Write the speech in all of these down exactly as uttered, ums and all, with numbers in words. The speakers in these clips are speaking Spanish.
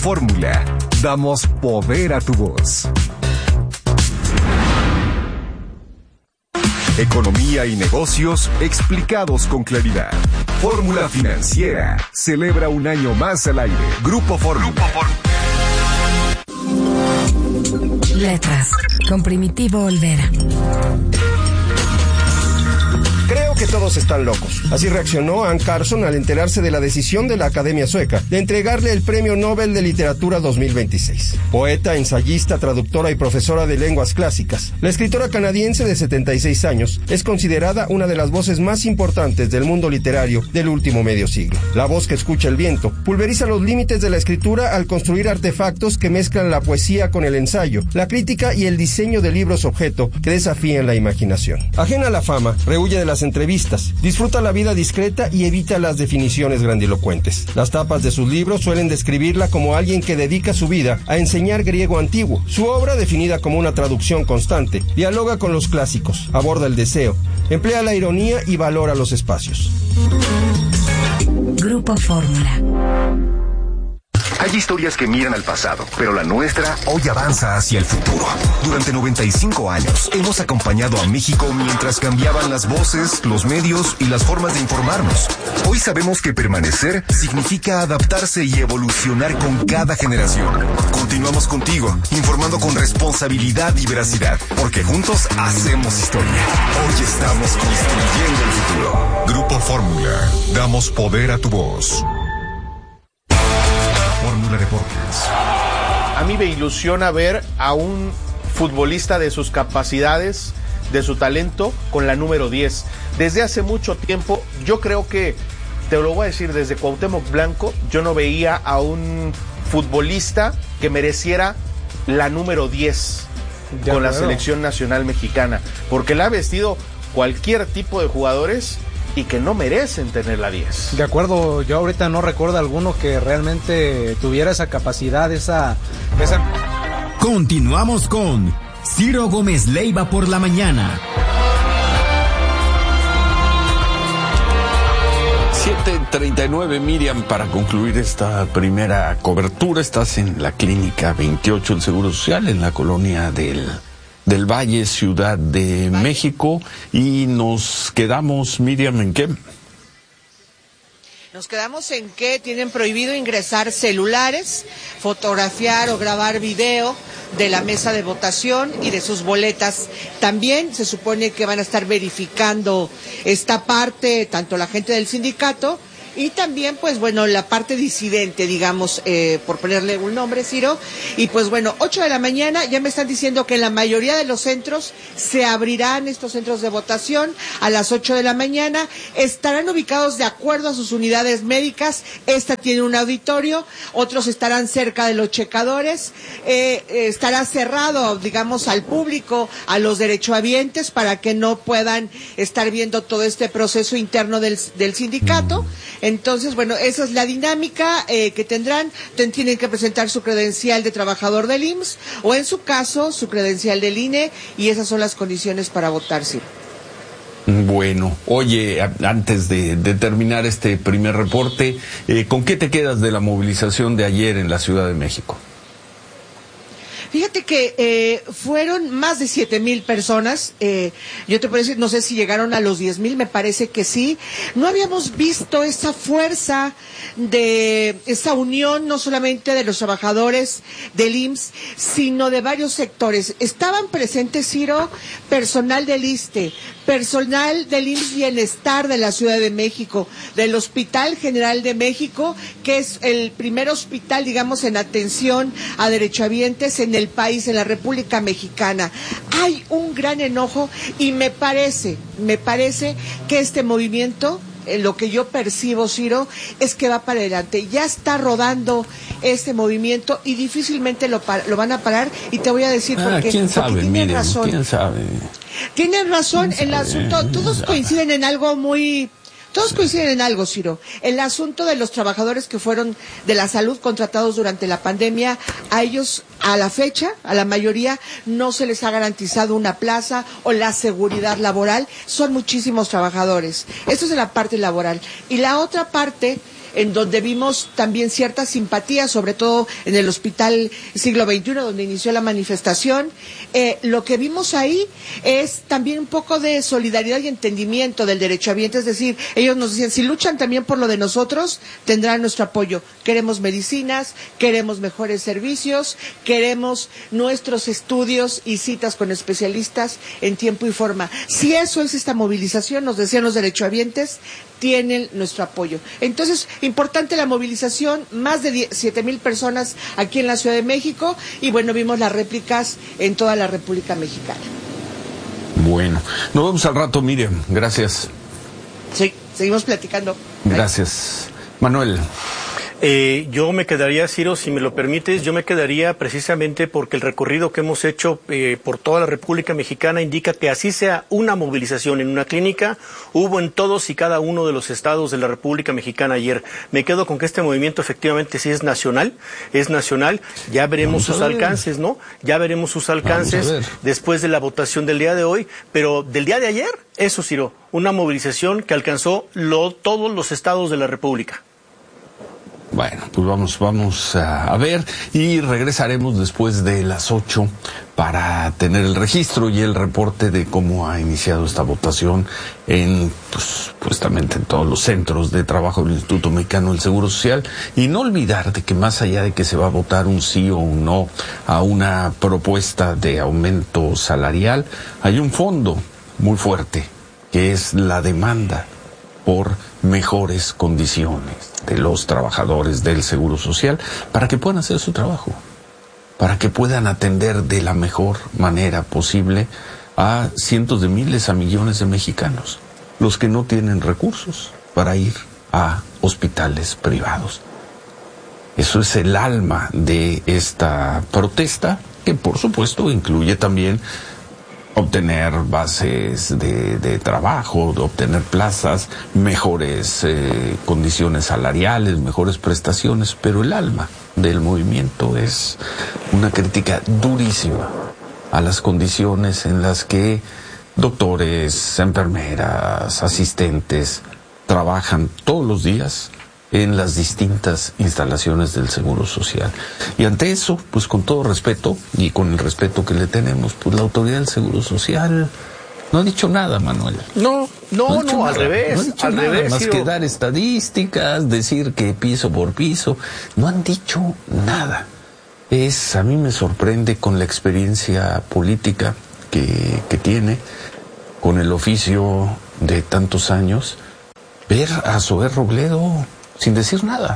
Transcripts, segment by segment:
Fórmula, damos poder a tu voz. Economía y negocios explicados con claridad. Fórmula Financiera celebra un año más al aire. Grupo Fórmula. Letras, con Primitivo Olvera. Creo que todos están locos. Así reaccionó Anne Carson al enterarse de la decisión de la Academia Sueca de entregarle el Premio Nobel de Literatura dos mil veintiséis. Poeta, ensayista, traductora y profesora de lenguas clásicas, la escritora canadiense de setenta y seis años es considerada una de las voces más importantes del mundo literario del último medio siglo. La voz que escucha el viento pulveriza los límites de la escritura al construir artefactos que mezclan la poesía con el ensayo, la crítica y el diseño de libros objeto que desafían la imaginación. Ajena a la fama, rehuye de las entrevistas, disfruta la vida discreta y evita las definiciones grandilocuentes. Las tapas de sus libros suelen describirla como alguien que dedica su vida a enseñar griego antiguo. Su obra, definida como una traducción constante, dialoga con los clásicos, aborda el deseo, emplea la ironía y valora los espacios. Grupo Fórmula. Hay historias que miran al pasado, pero la nuestra hoy avanza hacia el futuro. Durante noventa y cinco años hemos acompañado a México mientras cambiaban las voces, los medios y las formas de informarnos. Hoy sabemos que permanecer significa adaptarse y evolucionar con cada generación. Continuamos contigo, informando con responsabilidad y veracidad, porque juntos hacemos historia. Hoy estamos construyendo el futuro. Grupo Fórmula, damos poder a tu voz. Fórmula Deportes. A mí me ilusiona ver a un futbolista de sus capacidades, de su talento, con la número diez. Desde hace mucho tiempo, yo creo que, te lo voy a decir, desde Cuauhtémoc Blanco, yo no veía a un futbolista que mereciera la número diez con la selección nacional mexicana, porque la ha vestido cualquier tipo de jugadores y que no merecen tener la diez. De acuerdo, yo ahorita no recuerdo alguno que realmente tuviera esa capacidad, esa... esa... Continuamos con Ciro Gómez Leiva por la mañana. siete treinta y nueve, Miriam, para concluir esta primera cobertura, estás en la Clínica veintiocho del Seguro Social, en la colonia del... del Valle, Ciudad de México, y nos quedamos, Miriam, ¿en qué? Nos quedamos en que tienen prohibido ingresar celulares, fotografiar o grabar video de la mesa de votación y de sus boletas. También se supone que van a estar verificando esta parte, tanto la gente del sindicato y también, pues bueno, la parte disidente, digamos, eh, por ponerle un nombre, Ciro. Y pues bueno, ocho de la mañana, ya me están diciendo que en la mayoría de los centros se abrirán estos centros de votación a las ocho de la mañana. Estarán ubicados de acuerdo a sus unidades médicas. Esta tiene un auditorio, otros estarán cerca de los checadores. Eh, eh, estará cerrado, digamos, al público, a los derechohabientes, para que no puedan estar viendo todo este proceso interno del, del sindicato. Entonces, bueno, esa es la dinámica eh, que tendrán. Tienen que presentar su credencial de trabajador del I M S S o, en su caso, su credencial del I N E, y esas son las condiciones para votar, sí. Bueno, oye, antes de, de terminar este primer reporte, eh, ¿con qué te quedas de la movilización de ayer en la Ciudad de México? Fíjate que eh, fueron más de siete mil personas. Eh, yo te puedo decir, no sé si llegaron a los diez mil, me parece que sí. No habíamos visto esa fuerza, de esa unión, no solamente de los trabajadores del I M S S, sino de varios sectores. Estaban presentes, Ciro, personal del I S S S T E, personal del I M S S Bienestar de la Ciudad de México, del Hospital General de México, que es el primer hospital, digamos, en atención a derechohabientes en el país, en la República Mexicana. Hay un gran enojo y me parece, me parece que este movimiento, eh, lo que yo percibo, Ciro, es que va para adelante. Ya está rodando este movimiento y difícilmente lo, lo van a parar, y te voy a decir ah, por qué. ¿Quién sabe? Porque tienen Miren, razón. ¿quién sabe? Tienen razón, el asunto, todos coinciden en algo muy... Todos coinciden en algo, Ciro. El asunto de los trabajadores que fueron de la salud contratados durante la pandemia, a ellos, a la fecha, a la mayoría, no se les ha garantizado una plaza o la seguridad laboral. Son muchísimos trabajadores. Esto es de la parte laboral. Y la otra parte, en donde vimos también cierta simpatía, sobre todo en el Hospital Siglo veintiuno, donde inició la manifestación. Eh, lo que vimos ahí es también un poco de solidaridad y entendimiento del derechohabiente, es decir, ellos nos decían, si luchan también por lo de nosotros, tendrán nuestro apoyo. Queremos medicinas, queremos mejores servicios, queremos nuestros estudios y citas con especialistas en tiempo y forma. Si eso es esta movilización, nos decían los derechohabientes, tienen nuestro apoyo. Entonces, importante la movilización, más de siete mil personas aquí en la Ciudad de México, y bueno, vimos las réplicas en toda la República Mexicana. Bueno, nos vemos al rato, Miriam. Gracias. Sí, seguimos platicando. Gracias. Manuel. Eh, yo me quedaría, Ciro, si me lo permites, yo me quedaría precisamente porque el recorrido que hemos hecho eh, por toda la República Mexicana indica que así sea una movilización en una clínica, hubo en todos y cada uno de los estados de la República Mexicana ayer. Me quedo con que este movimiento efectivamente sí es nacional, es nacional, ya veremos sus alcances, ¿no? Ya veremos sus alcances después de la votación del día de hoy, pero del día de ayer, eso, Ciro, una movilización que alcanzó lo, todos los estados de la República. Bueno, pues vamos, vamos a, a ver y regresaremos después de las ocho para tener el registro y el reporte de cómo ha iniciado esta votación en, pues, supuestamente en todos los centros de trabajo del Instituto Mexicano del Seguro Social. Y no olvidar de que más allá de que se va a votar un sí o un no a una propuesta de aumento salarial, hay un fondo muy fuerte, que es la demanda por mejores condiciones de los trabajadores del Seguro Social para que puedan hacer su trabajo, para que puedan atender de la mejor manera posible a cientos de miles, a millones de mexicanos, los que no tienen recursos para ir a hospitales privados. Eso es el alma de esta protesta, que por supuesto incluye también obtener bases de, de trabajo, de obtener plazas, mejores eh, condiciones salariales, mejores prestaciones, pero el alma del movimiento es una crítica durísima a las condiciones en las que doctores, enfermeras, asistentes trabajan todos los días en las distintas instalaciones del Seguro Social. Y ante eso, pues con todo respeto, y con el respeto que le tenemos, pues la autoridad del Seguro Social no ha dicho nada, Manuel. No, no, no, no al revés. No ha dicho al nada, revés, más Ciro. que dar estadísticas, decir que piso por piso. No han dicho nada. Es, a mí me sorprende con la experiencia política que, que tiene, con el oficio de tantos años, ver a Zoé Robledo sin decir nada.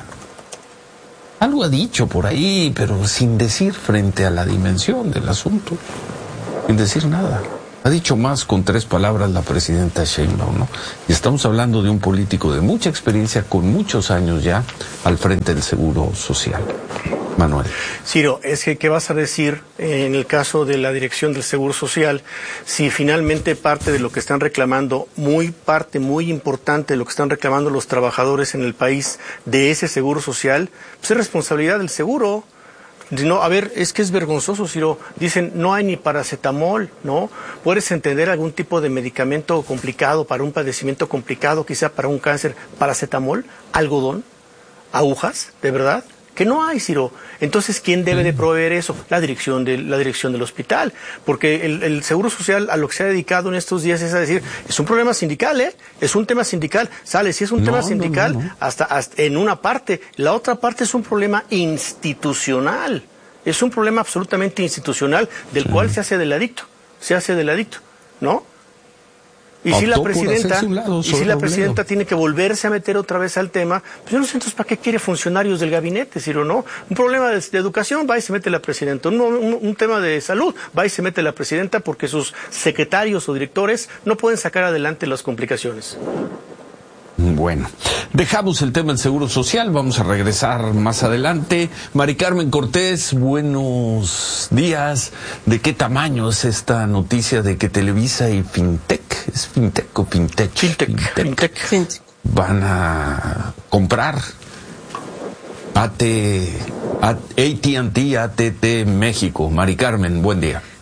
Algo ha dicho por ahí, pero sin decir frente a la dimensión del asunto. Sin decir nada. Ha dicho más con tres palabras la presidenta Sheinbaum, ¿no? Y estamos hablando de un político de mucha experiencia, con muchos años ya, al frente del Seguro Social. Manuel. Ciro, es que, ¿qué vas a decir en el caso de la Dirección del Seguro Social si finalmente parte de lo que están reclamando, muy parte muy importante de lo que están reclamando los trabajadores en el país de ese Seguro Social, pues es responsabilidad del seguro? No, a ver, es que es vergonzoso, Ciro. Dicen, no hay ni paracetamol, ¿no? ¿Puedes entender algún tipo de medicamento complicado para un padecimiento complicado, quizá para un cáncer? ¿Paracetamol? ¿Algodón? ¿Agujas? ¿De verdad? Que no hay, Ciro. Entonces, ¿quién debe de proveer eso? La dirección de, la dirección del hospital. Porque el, el Seguro Social a lo que se ha dedicado en estos días es a decir, es un problema sindical, ¿eh? Es un tema sindical. Sale, si es un no, tema sindical, no, no, no. Hasta, hasta en una parte. La otra parte es un problema institucional. Es un problema absolutamente institucional del sí. cual se hace del adicto. Se hace del adicto, ¿no? Y si la presidenta, lado, y si la presidenta tiene que volverse a meter otra vez al tema, pues yo no sé entonces para qué quiere funcionarios del gabinete, Ciro, ¿no? Un problema de, de educación, va y se mete la presidenta. Un, un, un tema de salud, va y se mete la presidenta porque sus secretarios o directores no pueden sacar adelante las complicaciones. Bueno, dejamos el tema del Seguro Social, vamos a regresar más adelante. Mari Carmen Cortés, buenos días. ¿De qué tamaño es esta noticia de que Televisa y Fintech, es Fintech o Fintech? Fintech, Fintech, Fintech. Van a comprar A T, A T and T, A T T México? Mari Carmen, buen día.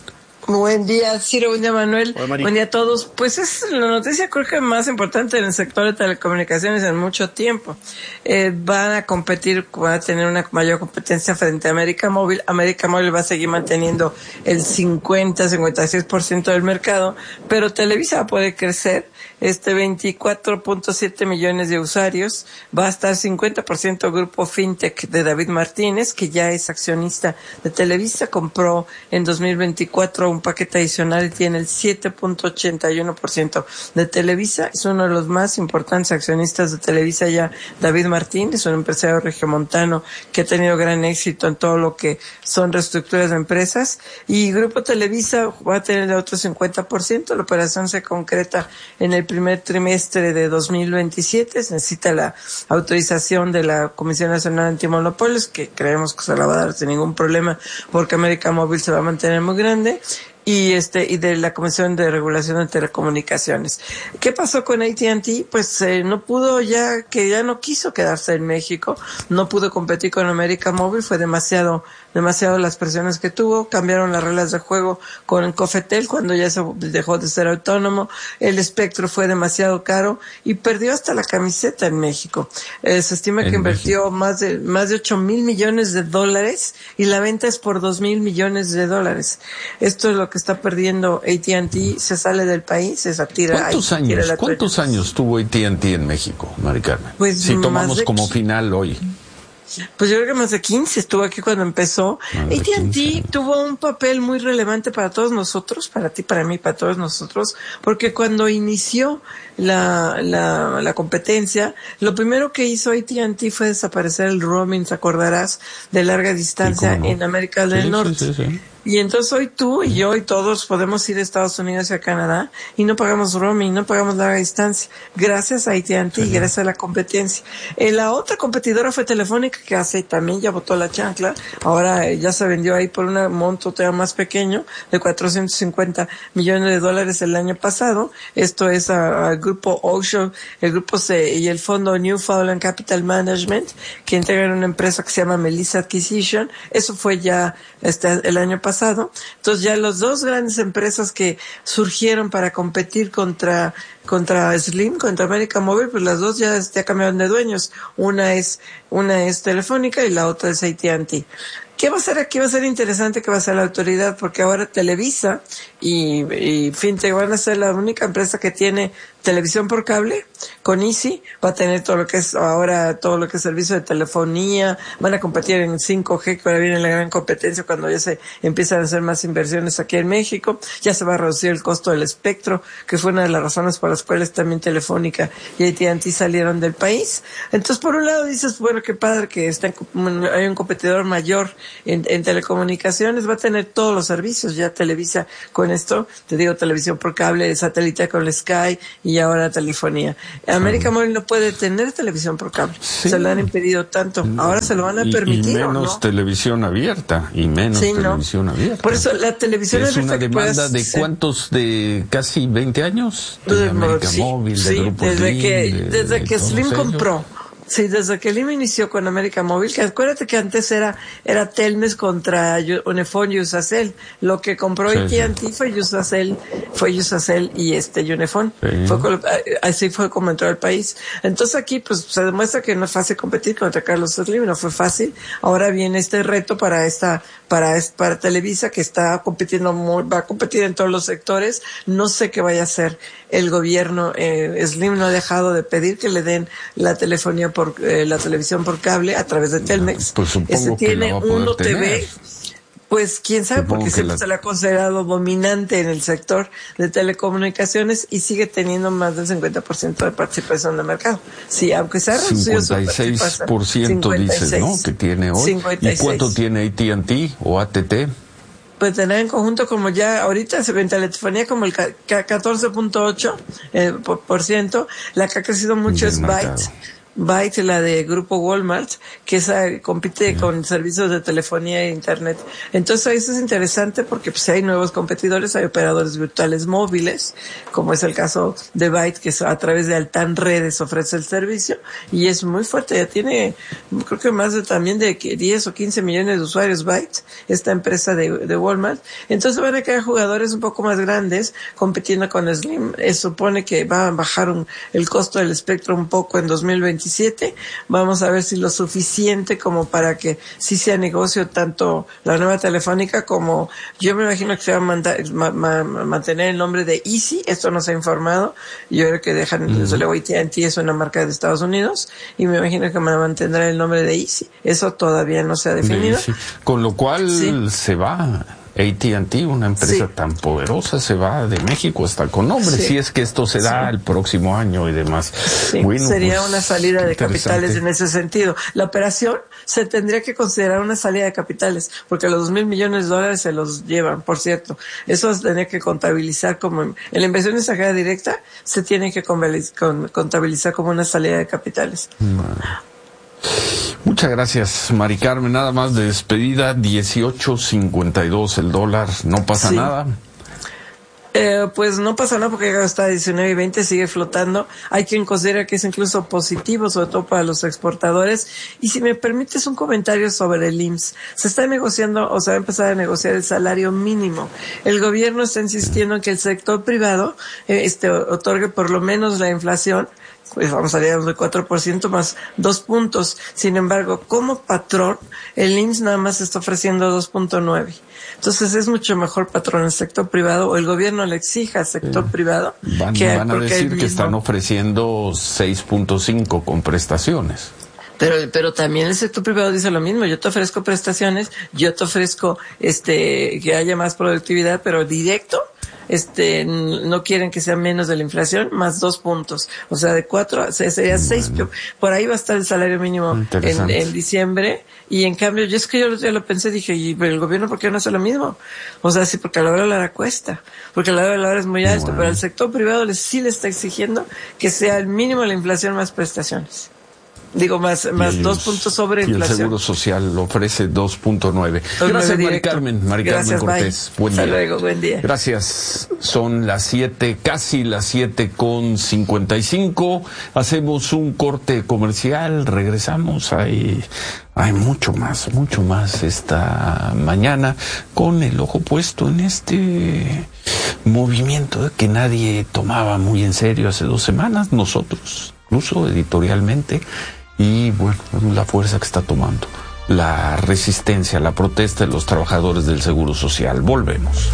Buen día, Ciro, buen día, Manuel. Hola, buen día a todos. Pues es la noticia creo que más importante en el sector de telecomunicaciones en mucho tiempo. Eh, van a competir, van a tener una mayor competencia frente a América Móvil. América Móvil va a seguir manteniendo el cincuenta, cincuenta y seis por ciento del mercado, pero Televisa puede crecer. Este veinticuatro punto siete millones de usuarios, va a estar cincuenta por ciento Grupo Fintech de David Martínez, que ya es accionista de Televisa, compró en dos mil veinticuatro un paquete adicional y tiene el siete punto ochenta y uno por ciento de Televisa. Es uno de los más importantes accionistas de Televisa ya, David Martínez, un empresario regiomontano que ha tenido gran éxito en todo lo que son reestructuras de empresas. Y Grupo Televisa va a tener el otro cincuenta por ciento. La operación se concreta en el primer trimestre de dos mil veintisiete. Se necesita la autorización de la Comisión Nacional Antimonopolios, que creemos que se la va a dar sin ningún problema porque América Móvil se va a mantener muy grande. Y este, y de la Comisión de Regulación de Telecomunicaciones. ¿Qué pasó con A T and T? Pues eh, no pudo ya, que ya no quiso quedarse en México, no pudo competir con América Móvil, fue demasiado, demasiado las presiones que tuvo, cambiaron las reglas de juego con Cofetel cuando ya se dejó de ser autónomo, el espectro fue demasiado caro y perdió hasta la camiseta en México. Eh, se estima que invirtió México. más de, más de ocho mil millones de dólares y la venta es por dos mil millones de dólares. Esto es lo que que está perdiendo A T and T, se sale del país, se tira. ¿Cuántos ahí, años, tira ¿cuántos años tuvo A T and T en México, Mari Carmen? Pues si tomamos de, como final hoy. Pues yo creo que más de quince, estuvo aquí cuando empezó. A T and T tuvo un papel muy relevante para todos nosotros, para ti, para mí, para todos nosotros, porque cuando inició la, la, la competencia, lo primero que hizo A T and T fue desaparecer el roaming, te acordarás, de larga distancia no? en América del sí, Norte. Sí, sí, sí. Y entonces hoy tú y yo y todos podemos ir a Estados Unidos y a Canadá y no pagamos roaming, no pagamos larga distancia, gracias a A T and T, sí. gracias a la competencia. Eh, la otra competidora fue Telefónica, que hace también ya botó la chancla, ahora eh, ya se vendió ahí por un monto todavía más pequeño, de cuatrocientos cincuenta millones de dólares el año pasado. Esto es al grupo Ocean, el grupo C y el fondo Newfoundland Capital Management, que integran una empresa que se llama Melissa Acquisition. Eso fue ya este el año pasado. Entonces ya las dos grandes empresas que surgieron para competir contra contra Slim, contra América Móvil, pues las dos ya, ya cambiaron de dueños. Una es una es Telefónica y la otra es A T and T. ¿Qué va a ser aquí? Va a ser interesante que va a ser la autoridad, porque ahora Televisa y, y Fintech van a ser la única empresa que tiene televisión por cable, con Easy, va a tener todo lo que es ahora, todo lo que es servicio de telefonía, van a competir en cinco G, que ahora viene la gran competencia cuando ya se empiezan a hacer más inversiones aquí en México, ya se va a reducir el costo del espectro, que fue una de las razones por las cuales también Telefónica y A T and T salieron del país. Entonces, por un lado dices, bueno, qué padre que está en, hay un competidor mayor en, en telecomunicaciones, va a tener todos los servicios, ya Televisa con esto, te digo, televisión por cable, satélite con Sky y ahora telefonía. América Móvil no puede tener televisión por cable, sí. se lo han impedido tanto, ahora se lo van a permitir. Y, y menos ¿no? televisión abierta, y menos sí, televisión no. abierta. Por eso la televisión es una demanda de ser... cuántos, de casi veinte años, de América sí, Móvil, de sí, Grupo desde Slim, que, de, desde de que Slim ellos. compró. Sí, desde que Slim inició con América Móvil, que acuérdate que antes era era Telmex contra Unifón y Usacell. Lo que compró sí, A T and T sí. fue Usacell, fue Usacell y este Unifón. Sí. Fue, así fue como entró al país. Entonces aquí pues se demuestra que no es fácil competir contra Carlos Slim, no fue fácil. Ahora viene este reto para esta para para Televisa, que está compitiendo muy, va a competir en todos los sectores. No sé qué vaya a hacer el gobierno. Eh, Slim no ha dejado de pedir que le den la telefonía por eh, la televisión por cable a través de Telmex. Pues supongo este que tiene la va a poder Uno tener. T V. Pues quién sabe, supongo porque siempre la... se le ha considerado dominante en el sector de telecomunicaciones y sigue teniendo más del cincuenta por ciento de participación de mercado. Sí, aunque se ha reducido cincuenta y seis por ciento dices, ¿no? Que tiene hoy. cincuenta y seis. ¿Y cuánto tiene A T and T o A T T? Pues tener en conjunto como ya ahorita se ve en telefonía como el catorce punto ocho eh, por, por ciento. La que ha crecido mucho es Byte. Byte, la de Grupo Walmart, que esa compite uh-huh. con servicios de telefonía e internet. Entonces eso es interesante porque pues hay nuevos competidores, hay operadores virtuales móviles, como es el caso de Byte, que a través de Altan Redes ofrece el servicio, y es muy fuerte, ya tiene, creo que más de también de diez o quince millones de usuarios Byte, esta empresa de, de Walmart. Entonces van a quedar jugadores un poco más grandes compitiendo con Slim. Eh, supone que va a bajar un, el costo del espectro un poco en dos mil veintisiete. Vamos a ver si lo suficiente como para que sí sea negocio tanto la nueva Telefónica como, yo me imagino que se va a mandar, ma, ma, mantener el nombre de Easy. Esto no se ha informado. Yo creo que dejan, uh-huh. desde luego A T and T es una marca de Estados Unidos y me imagino que mantendrá el nombre de Easy. Eso todavía no se ha definido. Sí, con lo cual sí. se va A T and T, una empresa sí. tan poderosa, se va de México hasta con nombre, sí. si es que esto se da sí. el próximo año y demás. Sí. Bueno, sería pues, una salida de capitales en ese sentido. La operación se tendría que considerar una salida de capitales, porque los dos mil millones de dólares se los llevan, por cierto. Eso se tendría que contabilizar como, en la inversión extranjera directa, se tiene que contabilizar como una salida de capitales. Bueno. Muchas gracias, Mari Carmen. Nada más de despedida, dieciocho cincuenta y dos el dólar. ¿No pasa sí. nada? Eh, pues no pasa nada porque hasta diecinueve y veinte sigue flotando. Hay quien considera que es incluso positivo, sobre todo para los exportadores. Y si me permites un comentario sobre el I M S S. Se está negociando, o se va a empezar a negociar el salario mínimo. El gobierno está insistiendo en que el sector privado eh, este otorgue por lo menos la inflación. Pues vamos a llegar de cuatro por ciento más dos puntos. Sin embargo, como patrón, el I M S S nada más está ofreciendo dos punto nueve. Entonces es mucho mejor patrón el sector privado, o el gobierno le exija al sector sí. privado. Van, que van a decir mismo... que están ofreciendo seis punto cinco con prestaciones. Pero, pero también el sector privado dice lo mismo. Yo te ofrezco prestaciones, yo te ofrezco, este, que haya más productividad, pero directo, este, no quieren que sea menos de la inflación, más dos puntos. O sea, de cuatro, sería seis. Bueno. Por ahí va a estar el salario mínimo en, en diciembre. Y en cambio, yo es que yo ya lo pensé, dije, ¿y el gobierno por qué no hace lo mismo? O sea, sí, porque a la hora de la hora cuesta. Porque a la hora de la hora es muy alto. Bueno. Pero el sector privado le, sí le está exigiendo que sea el mínimo de la inflación más prestaciones. Digo, más, más dos puntos sobre y inflación. Y el Seguro Social lo ofrece dos punto nueve. Gracias, Mari Carmen. Mari Carmen Cortés. Bye. Buen Hasta día. luego, buen día. Gracias. Son las siete, casi las siete con cincuenta y cinco. Hacemos un corte comercial. Regresamos. Hay, hay mucho más, mucho más esta mañana con el ojo puesto en este movimiento que nadie tomaba muy en serio hace dos semanas. Nosotros, incluso editorialmente. Y bueno, la fuerza que está tomando la resistencia, la protesta de los trabajadores del Seguro Social. Volvemos.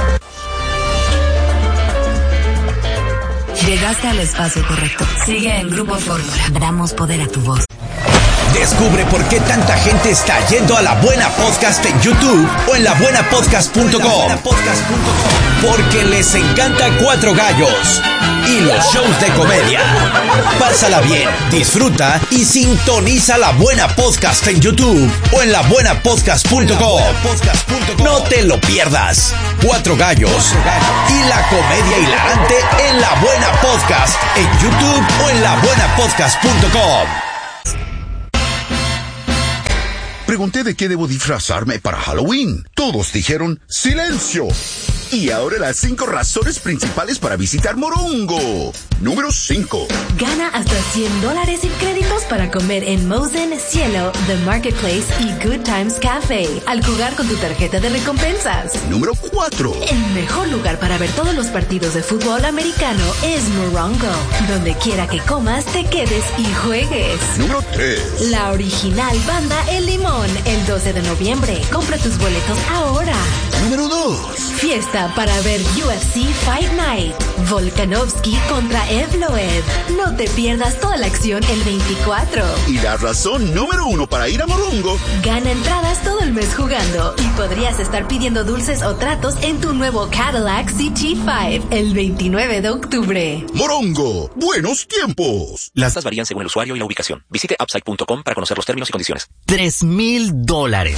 Llegaste al espacio correcto. Sigue en Grupo Fórmula. Damos poder a tu voz. Descubre por qué tanta gente está yendo a La Buena Podcast en YouTube o en la buena podcast punto com. Porque les encanta Cuatro Gallos y los shows de comedia. Pásala bien, disfruta y sintoniza La Buena Podcast en YouTube o en la buena podcast punto com. No te lo pierdas. Cuatro Gallos y la comedia hilarante en La Buena Podcast en YouTube o en la buena podcast punto com. Pregunté de qué debo disfrazarme para Halloween. Todos dijeron ¡silencio! Y ahora las cinco razones principales para visitar Morongo. Número cinco. Gana hasta cien dólares en créditos para comer en Mosen, Cielo, The Marketplace y Good Times Cafe al jugar con tu tarjeta de recompensas. Número cuatro. El mejor lugar para ver todos los partidos de fútbol americano es Morongo. Donde quiera que comas, te quedes y juegues. Número tres. La original banda El Limón, el doce de noviembre. Compra tus boletos ahora. Número dos. Fiesta para ver U F C Fight Night. Volkanovski contra Evloev. No te pierdas toda la acción el veinticuatro. Y la razón número uno para ir a Morongo. Gana entradas todo el mes jugando y podrías estar pidiendo dulces o tratos en tu nuevo Cadillac C T cinco el veintinueve de octubre. Morongo, buenos tiempos. Las tasas varían según el usuario y la ubicación. Visite upside punto com para conocer los términos y condiciones. Tres mil dólares.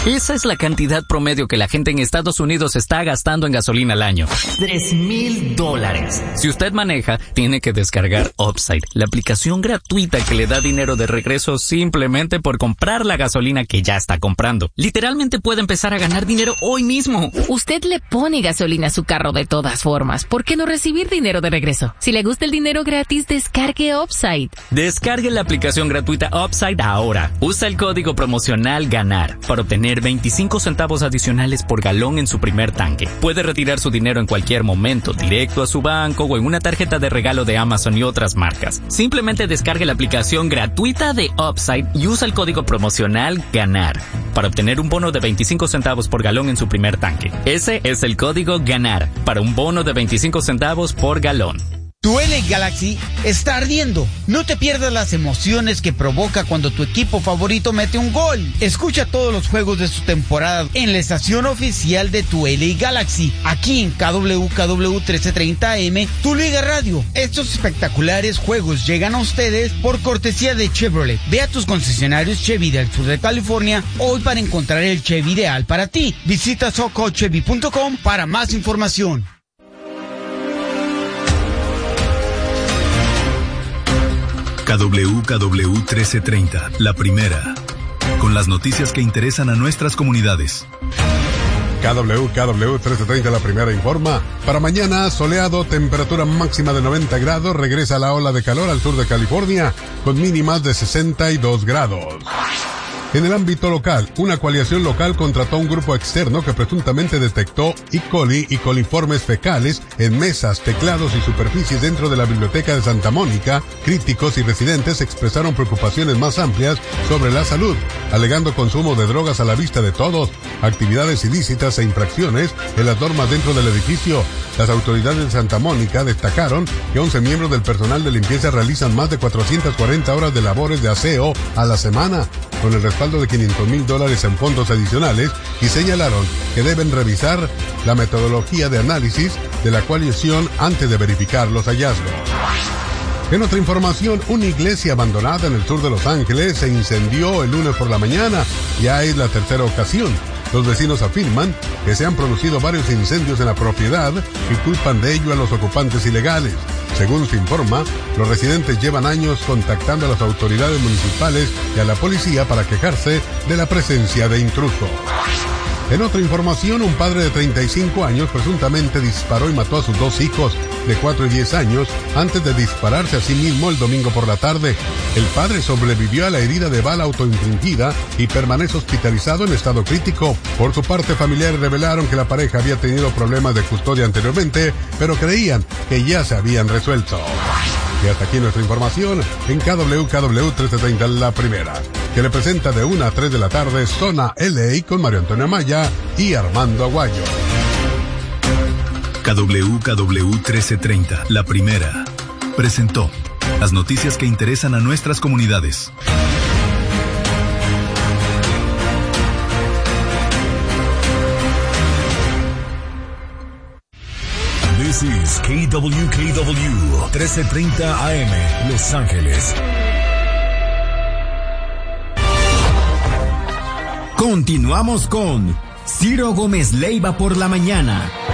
Esa es la cantidad promedio que la gente en Estados Unidos está gastando en gasolina al año. Tres mil dólares. Si usted maneja, tiene que descargar Upside, la aplicación gratuita que le da dinero de regreso simplemente por comprar la gasolina que ya está comprando. Literalmente puede empezar a ganar dinero hoy mismo. Usted le pone gasolina a su carro de todas formas. ¿Por qué no recibir dinero de regreso? Si le gusta el dinero gratis, descargue Upside. Descargue la aplicación gratuita Upside ahora. Usa el código promocional GANAR para obtener veinticinco centavos adicionales por galón en su primer tanque. Puede retirar su dinero en cualquier momento, directo a su banco o en una tarjeta de regalo de Amazon y otras marcas. Simplemente descargue la aplicación gratuita de Upside y usa el código promocional GANAR para obtener un bono de veinticinco centavos por galón en su primer tanque. Ese es el código GANAR para un bono de veinticinco centavos por galón. Tu L A Galaxy está ardiendo. No te pierdas las emociones que provoca cuando tu equipo favorito mete un gol. Escucha todos los juegos de su temporada en la estación oficial de tu L A Galaxy, aquí en K W K W trece treinta A M, tu Liga Radio. Estos espectaculares juegos llegan a ustedes por cortesía de Chevrolet. Ve a tus concesionarios Chevy del sur de California hoy para encontrar el Chevy ideal para ti. Visita soco chevy punto com para más información. K W K W trece treinta, la primera, con las noticias que interesan a nuestras comunidades. K W K W trece treinta, la primera, informa. Para mañana, soleado, temperatura máxima de noventa grados, regresa la ola de calor al sur de California, con mínimas de sesenta y dos grados. En el ámbito local, una coalición local contrató a un grupo externo que presuntamente detectó E. coli y coliformes fecales en mesas, teclados y superficies dentro de la biblioteca de Santa Mónica. Críticos y residentes expresaron preocupaciones más amplias sobre la salud, alegando consumo de drogas a la vista de todos, actividades ilícitas e infracciones en las normas dentro del edificio. Las autoridades de Santa Mónica destacaron que once miembros del personal de limpieza realizan más de cuatrocientas cuarenta horas de labores de aseo a la semana, con el respaldo de quinientos mil dólares en fondos adicionales, y señalaron que deben revisar la metodología de análisis de la coalición antes de verificar los hallazgos. En otra información, una iglesia abandonada en el sur de Los Ángeles se incendió el lunes por la mañana. Ya es la tercera ocasión. Los vecinos afirman que se han producido varios incendios en la propiedad y culpan de ello a los ocupantes ilegales. Según se informa, los residentes llevan años contactando a las autoridades municipales y a la policía para quejarse de la presencia de intrusos. En otra información, un padre de treinta y cinco años presuntamente disparó y mató a sus dos hijos de cuatro y diez años antes de dispararse a sí mismo el domingo por la tarde. El padre sobrevivió a la herida de bala autoinfligida y permanece hospitalizado en estado crítico. Por su parte, familiares revelaron que la pareja había tenido problemas de custodia anteriormente, pero creían que ya se habían resuelto. Y hasta aquí nuestra información en K W K W trece treinta, la primera, que le presenta de una a tres de la tarde Zona L A con Mario Antonio Amaya y Armando Aguayo. K W K W trece treinta, la primera, presentó las noticias que interesan a nuestras comunidades. This is K W K W trece treinta A M, Los Ángeles. Continuamos con Ciro Gómez Leiva por la mañana.